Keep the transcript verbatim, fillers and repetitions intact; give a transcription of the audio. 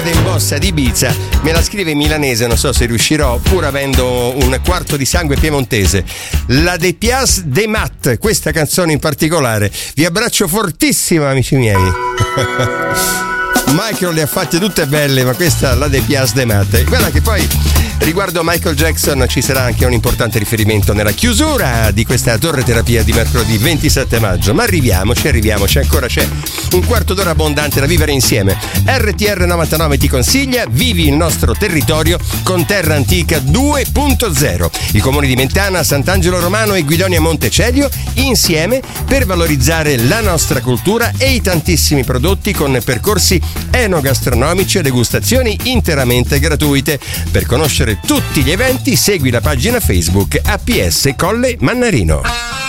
Bossa di Ibiza me la scrive in milanese, non so se riuscirò, pur avendo un quarto di sangue piemontese. La De Piaz de Mat, questa canzone in particolare. Vi abbraccio fortissimo, amici miei. Michael le ha fatte tutte belle, ma questa la De Piaz de Mat. Guarda che poi riguardo Michael Jackson ci sarà anche un importante riferimento nella chiusura di questa torre terapia di mercoledì ventisette maggio. Ma arriviamoci, arriviamoci, ancora c'è un quarto d'ora abbondante da vivere insieme. R T R novantanove ti consiglia: vivi il nostro territorio con Terra Antica due punto zero. I comuni di Mentana, Sant'Angelo Romano e Guidonia Montecelio insieme per valorizzare la nostra cultura e i tantissimi prodotti con percorsi enogastronomici e degustazioni interamente gratuite. Per conoscere tutti gli eventi segui la pagina Facebook A P S Colle Mannarino.